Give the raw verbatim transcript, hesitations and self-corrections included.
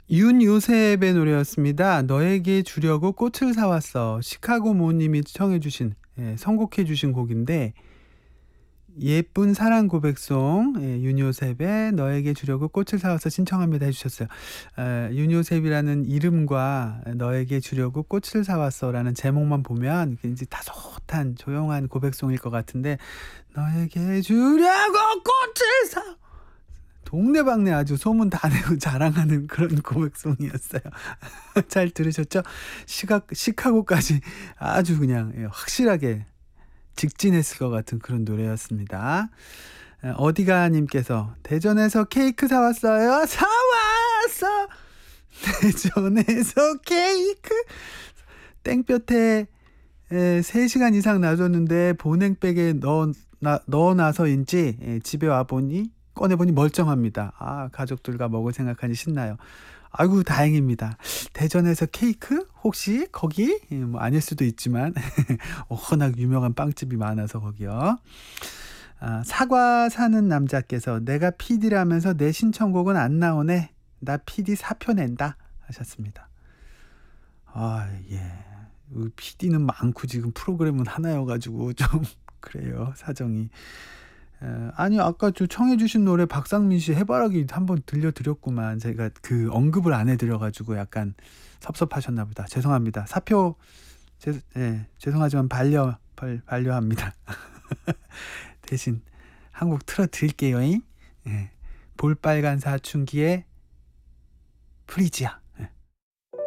윤요셉의 노래였습니다. 너에게 주려고 꽃을 사왔어. 시카고 모님이 청해 주신, 예, 선곡해 주신 곡인데, 예쁜 사랑 고백송, 예, 윤요셉의 너에게 주려고 꽃을 사와서 신청합니다 해주셨어요. 에, 윤요셉이라는 이름과 너에게 주려고 꽃을 사왔어 라는 제목만 보면 이제 다소탄 조용한 고백송일 것 같은데, 너에게 주려고 꽃을 사 동네방네 아주 소문 다 내고 자랑하는 그런 고백송이었어요. 잘 들으셨죠? 시각, 시카고까지 아주 그냥 확실하게 직진했을 것 같은 그런 노래였습니다. 어디가님께서 대전에서 케이크 사왔어요. 사왔어. 대전에서 케이크. 땡볕에 세 시간 이상 놔뒀는데 보냉백에 넣어, 넣어놔서인지 집에 와보니 꺼내보니 멀쩡합니다. 아, 가족들과 먹을 생각하니 신나요. 아이고, 다행입니다. 대전에서 케이크? 혹시 거기? 뭐 아닐 수도 있지만 워낙 유명한 빵집이 많아서 거기요. 아, 사과 사는 남자께서 내가 피디라면서 내 신청곡은 안 나오네. 나 피디 사표 낸다 하셨습니다. 아, 예. 피디는 많고 지금 프로그램은 하나여가지고 좀 그래요, 사정이. 에, 아니 아까 저 청해 주신 노래 박상민 씨 해바라기 한번 들려드렸구만. 제가 그 언급을 안 해드려가지고 약간 섭섭하셨나 보다. 죄송합니다. 사표 제, 예, 죄송하지만 반려 발, 반려합니다. 대신 한 곡 틀어드릴게요. 예. 볼빨간 사춘기의 프리지아.